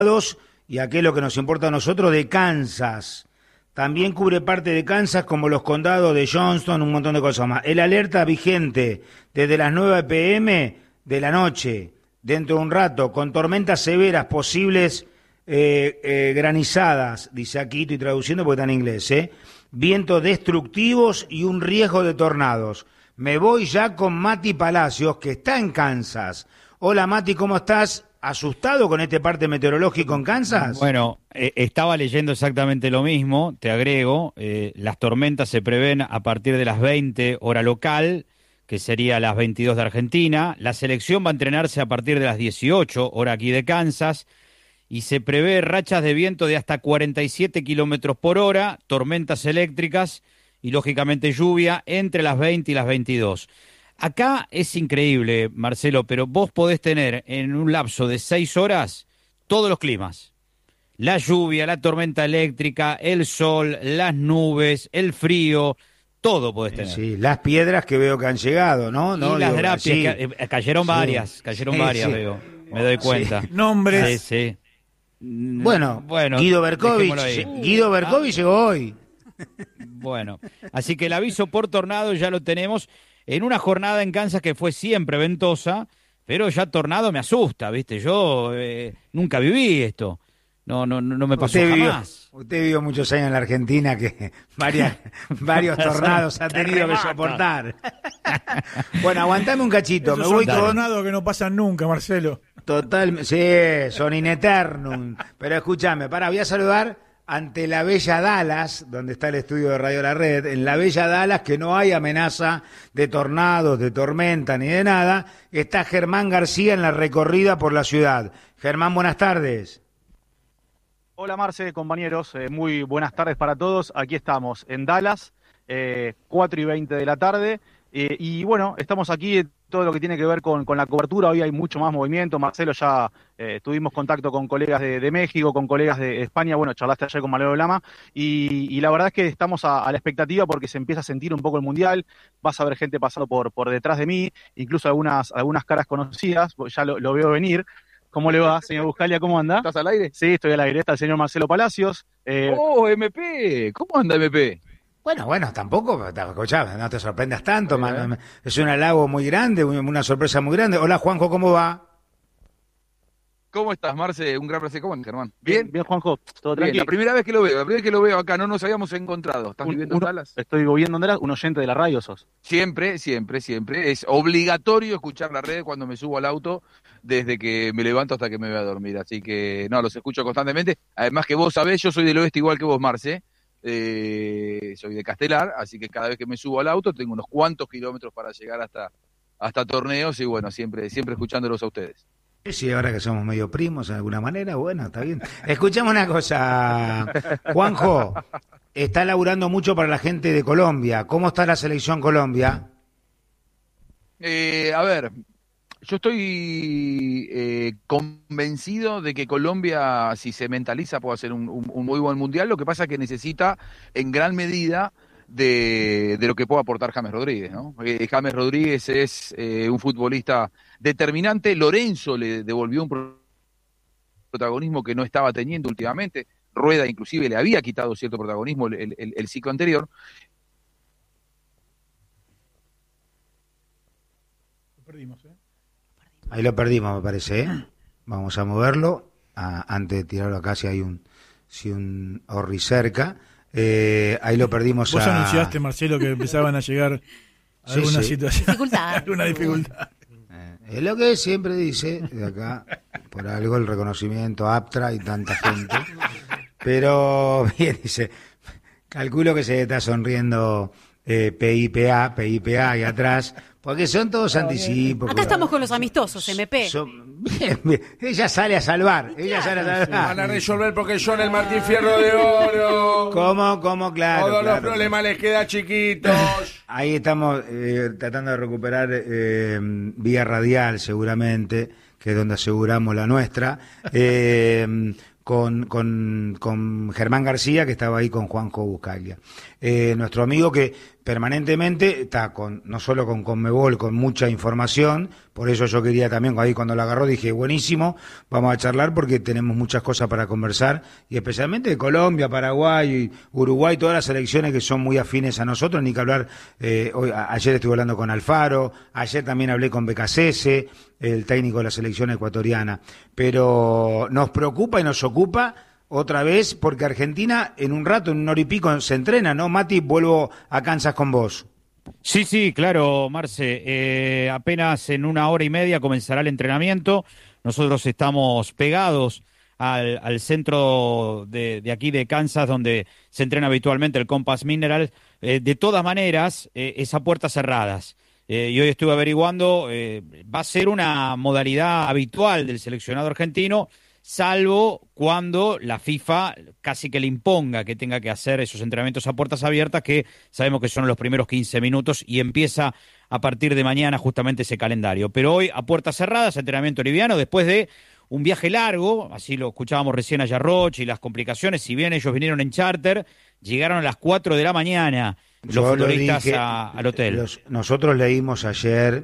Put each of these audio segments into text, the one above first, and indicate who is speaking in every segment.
Speaker 1: y aquello que nos importa a nosotros de Kansas. También cubre parte de Kansas como los condados de Johnston, un montón de cosas más. El alerta vigente desde las 9 p.m. de la noche, dentro de un rato, con tormentas severas posibles, granizadas, dice aquí, estoy traduciendo porque está en inglés, vientos destructivos y un riesgo de tornados. Me voy ya con Mati Palacios, que está en Kansas. Hola Mati, ¿cómo estás? ¿Asustado con este parte meteorológico en Kansas?
Speaker 2: Bueno, estaba leyendo exactamente lo mismo, te agrego, las tormentas se prevén a partir de las 20 hora local, que sería las 22 de Argentina. La selección va a entrenarse a partir de las 18 hora aquí de Kansas, y se prevé rachas de viento de hasta 47 kilómetros por hora, tormentas eléctricas y lógicamente lluvia entre las 20 y las 22. Acá es increíble, Marcelo, pero vos podés tener en un lapso de 6 horas todos los climas. La lluvia, la tormenta eléctrica, el sol, las nubes, el frío, todo podés tener.
Speaker 1: Sí, las piedras que veo que han llegado, ¿no?
Speaker 2: Y las grapias,
Speaker 1: sí.
Speaker 2: cayeron varias,
Speaker 1: Sí.
Speaker 2: veo, me doy cuenta.
Speaker 1: Sí.
Speaker 3: Nombres.
Speaker 2: Sí.
Speaker 1: Bueno, Guido Berkovich llegó hoy.
Speaker 2: Bueno, así que el aviso por tornado ya lo tenemos en una jornada en Kansas que fue siempre ventosa, pero ya tornado me asusta, ¿viste? Yo nunca viví esto. No me pasó jamás.
Speaker 1: Usted vivió muchos años en la Argentina que varios tornados ha tenido que soportar. Bueno, aguantame un cachito.
Speaker 3: Esos
Speaker 1: Me voy
Speaker 3: son
Speaker 1: con
Speaker 3: tornados que no pasan nunca, Marcelo.
Speaker 1: total, sí, son in eternum. Pero escúchame, voy a saludar ante la bella Dallas, donde está el estudio de Radio La Red, en la bella Dallas, que no hay amenaza de tornados, de tormenta ni de nada, está Germán García en la recorrida por la ciudad. Germán, buenas tardes.
Speaker 4: Hola Marce, compañeros, muy buenas tardes para todos. Aquí estamos en Dallas, 4:20 de la tarde, y bueno, estamos aquí todo lo que tiene que ver con la cobertura. Hoy hay mucho más movimiento. Marcelo, ya tuvimos contacto con colegas de México, con colegas de España. Bueno, charlaste ayer con Manolo Lama, y la verdad es que estamos a la expectativa porque se empieza a sentir un poco el Mundial. Vas a ver gente pasando por detrás de mí, incluso algunas caras conocidas, ya lo veo venir. ¿Cómo le va, señor Buscalia? ¿Cómo anda?
Speaker 5: ¿Estás al aire?
Speaker 4: Sí, estoy al aire. Está el señor Marcelo Palacios.
Speaker 5: MP, ¿cómo anda MP?
Speaker 1: Bueno, tampoco, escuchá, no te sorprendas tanto, es un halago muy grande, una sorpresa muy grande. Hola Juanjo, ¿cómo va?
Speaker 5: ¿Cómo estás, Marce? Un gran placer. ¿Cómo andas, Germán?
Speaker 4: Bien, Juanjo, todo
Speaker 5: Bien,
Speaker 4: tranquilo.
Speaker 5: la primera vez que lo veo acá, no nos habíamos encontrado. ¿Estás viviendo en Dallas?
Speaker 4: Estoy viviendo en Dallas, un oyente de la radio sos.
Speaker 5: Siempre. Es obligatorio escuchar la red cuando me subo al auto, desde que me levanto hasta que me voy a dormir. Así que, no, los escucho constantemente. Además que vos sabés, yo soy del oeste igual que vos, Marce. Soy de Castelar, así que cada vez que me subo al auto tengo unos cuantos kilómetros para llegar hasta Torneos, y bueno, siempre escuchándolos a ustedes.
Speaker 1: Sí, ahora que somos medio primos de alguna manera, bueno, está bien. Escuchame una cosa, Juanjo, está laburando mucho para la gente de Colombia. ¿Cómo está la selección Colombia?
Speaker 5: A ver, yo estoy convencido de que Colombia, si se mentaliza, puede hacer un muy buen mundial. Lo que pasa es que necesita en gran medida de lo que puede aportar James Rodríguez, ¿no? James Rodríguez es un futbolista determinante. Lorenzo le devolvió un protagonismo que no estaba teniendo últimamente. Rueda inclusive le había quitado cierto protagonismo el ciclo anterior.
Speaker 3: Lo perdimos,
Speaker 1: Ahí lo perdimos, me parece, Vamos a moverlo, antes de tirarlo acá si hay un orri cerca. Ahí lo perdimos.
Speaker 3: Vos anunciaste, Marcelo, que empezaban a llegar alguna situación, alguna dificultad.
Speaker 1: Es lo que siempre dice de acá, por algo el reconocimiento APTRA y tanta gente. Pero bien, dice, calculo que se está sonriendo PIPA ahí atrás, porque son todos anticipos.
Speaker 6: Acá estamos con los amistosos, MP.
Speaker 1: Bien. Ella sale a salvar.
Speaker 3: Van a resolver porque son el Martín Fierro de Oro.
Speaker 1: ¿Cómo? Claro.
Speaker 3: Todos los problemas les quedan chiquitos.
Speaker 1: Ahí estamos tratando de recuperar vía radial, seguramente, que es donde aseguramos la nuestra. con Germán García, que estaba ahí con Juanjo Buscaglia. Nuestro amigo que permanentemente está no solo con Conmebol, con mucha información, por eso yo quería también, ahí cuando lo agarró dije, buenísimo, vamos a charlar porque tenemos muchas cosas para conversar, y especialmente de Colombia, Paraguay, Uruguay, todas las selecciones que son muy afines a nosotros, ni que hablar, ayer estuve hablando con Alfaro, ayer también hablé con Becasese, el técnico de la selección ecuatoriana, pero nos preocupa y nos ocupa otra vez, porque Argentina en un rato, en un hora y pico, se entrena, ¿no? Mati, vuelvo a Kansas con vos.
Speaker 2: Sí, claro, Marce. Apenas en 1 hora y media comenzará el entrenamiento. Nosotros estamos pegados al centro de aquí de Kansas, donde se entrena habitualmente el Compass Mineral. De todas maneras, es a puertas cerradas. Y hoy estuve averiguando, va a ser una modalidad habitual del seleccionado argentino, salvo cuando la FIFA casi que le imponga que tenga que hacer esos entrenamientos a puertas abiertas, que sabemos que son los primeros 15 minutos y empieza a partir de mañana justamente ese calendario. Pero hoy a puertas cerradas, entrenamiento liviano, después de un viaje largo, así lo escuchábamos recién a Yarroch, y las complicaciones, si bien ellos vinieron en charter, llegaron a las 4 de la mañana los futbolistas al hotel.
Speaker 1: Nosotros leímos ayer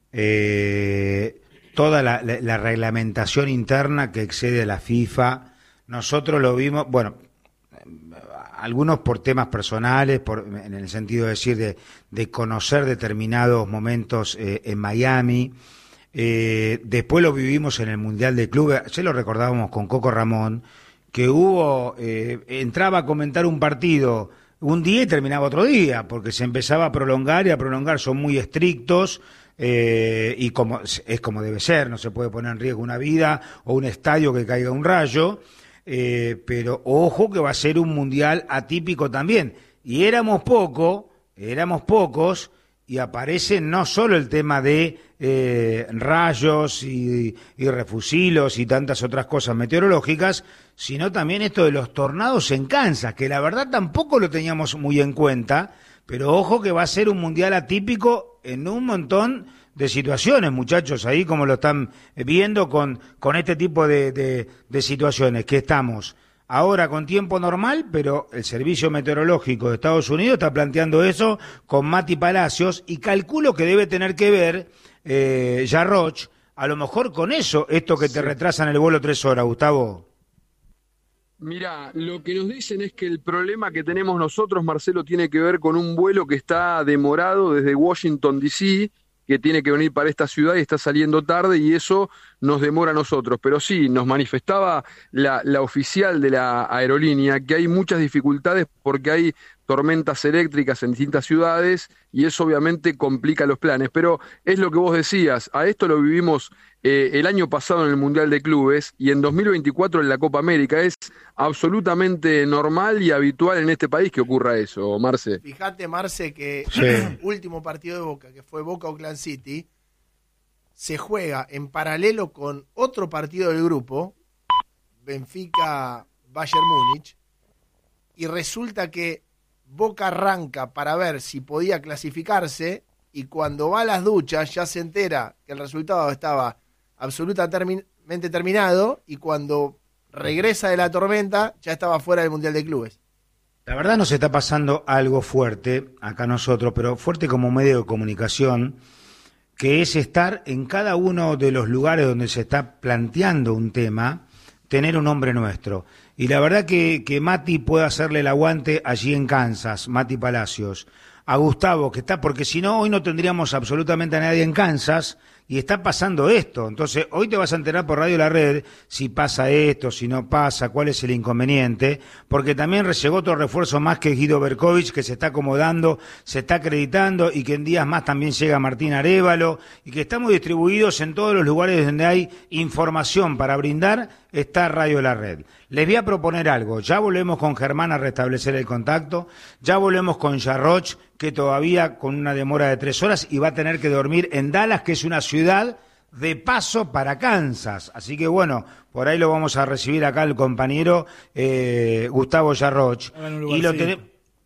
Speaker 1: toda la reglamentación interna que excede a la FIFA. Nosotros lo vimos, bueno, algunos por temas personales, en el sentido de decir de conocer determinados momentos en Miami. Después lo vivimos en el Mundial de Clubes. Ayer lo recordábamos con Coco Ramón, que entraba a comentar un partido un día y terminaba otro día, porque se empezaba a prolongar y a prolongar. Son muy estrictos. Y es como debe ser, no se puede poner en riesgo una vida o un estadio que caiga un rayo, pero ojo que va a ser un mundial atípico también, y éramos pocos, y aparece no solo el tema de rayos y refusilos y tantas otras cosas meteorológicas, sino también esto de los tornados en Kansas, que la verdad tampoco lo teníamos muy en cuenta. Pero ojo que va a ser un mundial atípico en un montón de situaciones, muchachos, ahí como lo están viendo con este tipo de situaciones, que estamos ahora con tiempo normal, pero el Servicio Meteorológico de Estados Unidos está planteando eso con Mati Palacios, y calculo que debe tener que ver, Yarroch, a lo mejor con eso, esto que te retrasan el vuelo 3 horas, Gustavo.
Speaker 7: Mira, lo que nos dicen es que el problema que tenemos nosotros, Marcelo, tiene que ver con un vuelo que está demorado desde Washington, D.C., que tiene que venir para esta ciudad y está saliendo tarde, y eso nos demora a nosotros. Pero sí, nos manifestaba la oficial de la aerolínea que hay muchas dificultades porque hay tormentas eléctricas en distintas ciudades y eso obviamente complica los planes. Pero es lo que vos decías, a esto lo vivimos el año pasado en el Mundial de Clubes y en 2024 en la Copa América. Es absolutamente normal y habitual en este país que ocurra eso, Marce.
Speaker 8: Fíjate, Marce, que
Speaker 1: sí.
Speaker 8: El último partido de Boca, que fue Boca-Auckland City, se juega en paralelo con otro partido del grupo, Benfica-Bayern Múnich, y resulta que Boca arranca para ver si podía clasificarse, y cuando va a las duchas ya se entera que el resultado estaba absolutamente terminado, y cuando regresa de la tormenta ya estaba fuera del Mundial de Clubes.
Speaker 1: La verdad nos está pasando algo fuerte acá nosotros, pero fuerte como medio de comunicación, que es estar en cada uno de los lugares donde se está planteando un tema, tener un nombre nuestro. Y la verdad que Mati puede hacerle el aguante allí en Kansas, Mati Palacios, a Gustavo, que está, porque si no, hoy no tendríamos absolutamente a nadie en Kansas, y está pasando esto. Entonces, hoy te vas a enterar por Radio La Red si pasa esto, si no pasa, cuál es el inconveniente, porque también llegó otro refuerzo más, que Guido Berkovich, que se está acomodando, se está acreditando, y que en días más también llega Martín Arévalo, y que estamos distribuidos en todos los lugares donde hay información para brindar, está Radio La Red. Les voy a proponer algo, ya volvemos con Germán a restablecer el contacto, ya volvemos con Yarroch, que todavía con una demora de 3 horas, y va a tener que dormir en Dallas, que es una ciudad de paso para Kansas. Así que bueno, por ahí lo vamos a recibir acá el compañero Gustavo Yarroch.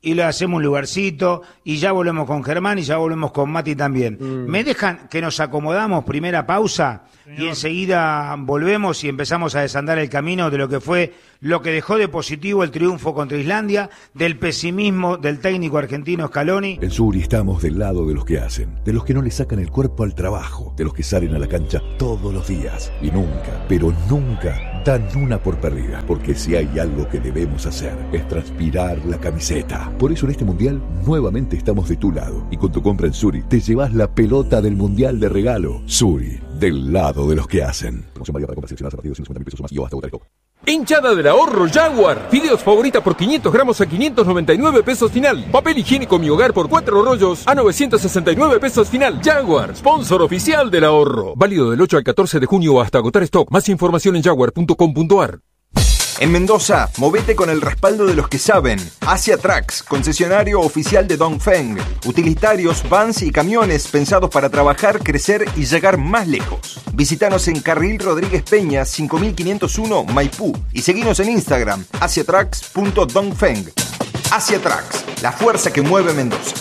Speaker 1: y le hacemos un lugarcito, y ya volvemos con Germán y ya volvemos con Mati también. ¿Me dejan que nos acomodamos? Primera pausa, y enseguida volvemos y empezamos a desandar el camino de lo que fue, lo que dejó de positivo el triunfo contra Islandia, del pesimismo del técnico argentino Scaloni.
Speaker 9: En Suri estamos del lado de los que hacen, de los que no le sacan el cuerpo al trabajo, de los que salen a la cancha todos los días y nunca, pero nunca dan una por perdida, porque si hay algo que debemos hacer es transpirar la camiseta. Por eso en este mundial nuevamente estamos de tu lado, y con tu compra en Suri te llevas la pelota del mundial de regalo. Suri, del lado de los que hacen. Promoción válida para compras seleccionadas a partir de 150.000 pesos o más y o hasta votar el top.
Speaker 10: Hinchada del ahorro Jaguar. Fideos favorita por 500 gramos a 599 pesos final. Papel higiénico Mi Hogar por 4 rollos a 969 pesos final. Jaguar, sponsor oficial del ahorro. Válido del 8 al 14 de junio hasta agotar stock. Más información en jaguar.com.ar.
Speaker 11: En Mendoza, movete con el respaldo de los que saben. Asia Trucks, concesionario oficial de Dongfeng. Utilitarios, vans y camiones pensados para trabajar, crecer y llegar más lejos. Visítanos en Carril Rodríguez Peña, 5501 Maipú. Y seguinos en Instagram, asiatrucks.dongfeng. Asia Trucks, la fuerza que mueve Mendoza.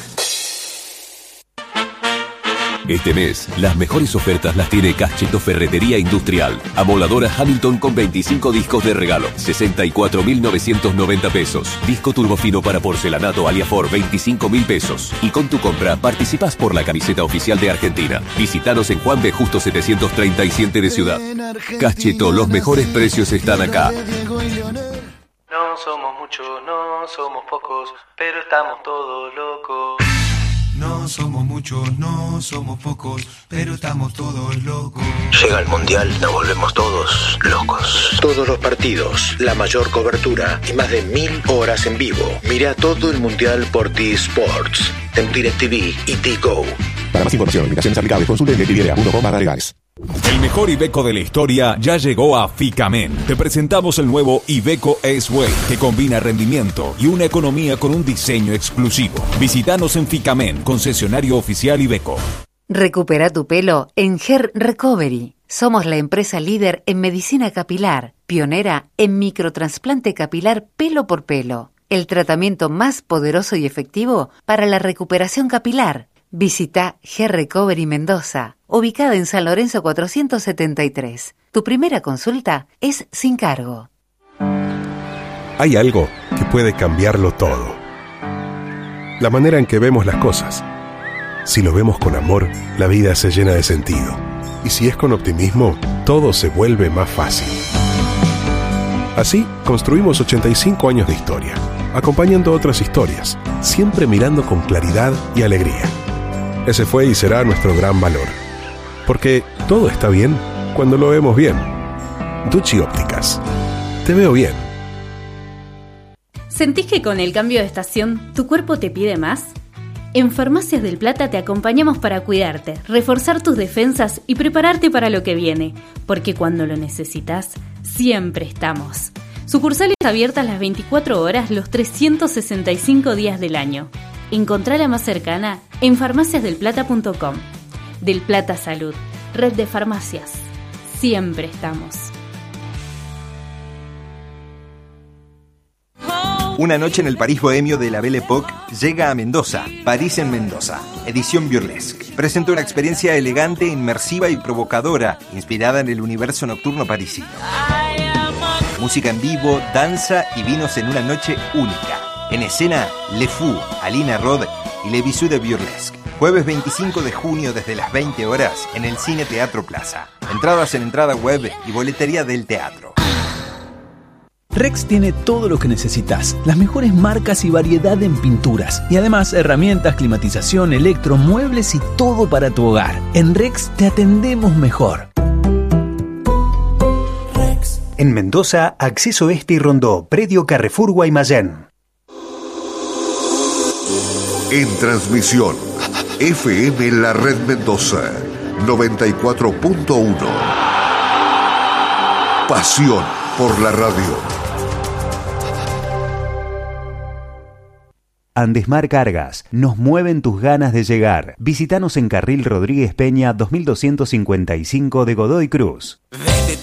Speaker 12: Este mes, las mejores ofertas las tiene Cacheto Ferretería Industrial. Amoladora Hamilton con 25 discos de regalo, 64.990 pesos. Disco turbofino para porcelanato Aliafor, 25.000 pesos. Y con tu compra, participás por la camiseta oficial de Argentina. Visítanos en Juan B. Justo 737 de Ciudad. Cacheto, los mejores precios están acá.
Speaker 13: No somos muchos, no somos pocos, pero estamos todos locos.
Speaker 14: No somos muchos, no somos pocos, pero estamos todos locos.
Speaker 15: Llega el Mundial, nos volvemos todos locos. Todos los partidos, la mayor cobertura y más de 1000 horas en vivo. Mirá todo el Mundial por T-Sports, en DirecTV y T-Go.
Speaker 16: Para más información, limitaciones aplicables, consulte en DirecTV.com/legales.
Speaker 17: El mejor Iveco de la historia ya llegó a Ficamen. Te presentamos el nuevo Iveco S-Way, que combina rendimiento y una economía con un diseño exclusivo. Visítanos en Ficamen, concesionario oficial Iveco.
Speaker 18: Recupera tu pelo en Hair Recovery. Somos la empresa líder en medicina capilar, pionera en microtrasplante capilar pelo por pelo. El tratamiento más poderoso y efectivo para la recuperación capilar. Visita Hair Recovery Mendoza, ubicada en San Lorenzo 473. Tu primera consulta es sin cargo.
Speaker 19: Hay algo que puede cambiarlo todo. La manera en que vemos las cosas. Si lo vemos con amor, la vida se llena de sentido. Y si es con optimismo, todo se vuelve más fácil. Así, construimos 85 años de historia, acompañando otras historias, siempre mirando con claridad y alegría. Ese fue y será nuestro gran valor. Porque todo está bien cuando lo vemos bien. Ducci Ópticas. Te veo bien.
Speaker 20: ¿Sentís que con el cambio de estación tu cuerpo te pide más? En Farmacias del Plata te acompañamos para cuidarte, reforzar tus defensas y prepararte para lo que viene. Porque cuando lo necesitas, siempre estamos. Sucursales abiertas las 24 horas, los 365 días del año. Encontrá la más cercana en farmaciasdelplata.com. Del Plata Salud, red de farmacias. Siempre estamos.
Speaker 11: Una noche en el París bohemio de la Belle Époque llega a Mendoza, París en Mendoza, edición burlesque. Presenta una experiencia elegante, inmersiva y provocadora, inspirada en el universo nocturno parisino. Música en vivo, danza y vinos en una noche única. En escena, Le Fou, Alina Rod y Le Bisou de Burlesque. Jueves 25 de junio desde las 20 horas en el Cine Teatro Plaza. Entradas en entrada web y boletería del teatro.
Speaker 21: Rex tiene todo lo que necesitas, las mejores marcas y variedad en pinturas. Y además herramientas, climatización, electro, muebles y todo para tu hogar. En Rex te atendemos mejor.
Speaker 22: Rex. En Mendoza, Acceso Este y Rondó, Predio Carrefour Guaymallén.
Speaker 23: En transmisión, FM La Red Mendoza, 94.1. Pasión por la radio.
Speaker 22: Andesmar Cargas, nos mueven tus ganas de llegar. Visítanos en Carril Rodríguez Peña 2255 de Godoy Cruz.